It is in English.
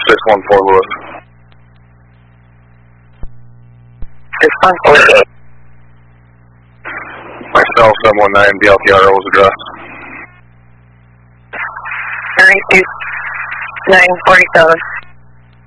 614 Lewis. 614. Myself, 719, BLTR was addressed. 947.